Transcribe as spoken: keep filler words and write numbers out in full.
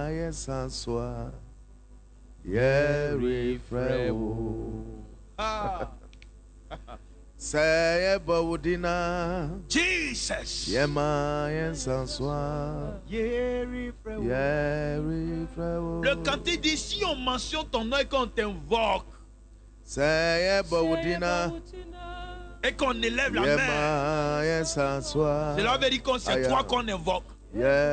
Ah. Jesus. Le cantique dit, si on mentionne ton nom et qu'on t'invoque et qu'on élève la main, cela veut dire qu'on c'est toi qu'on invoque.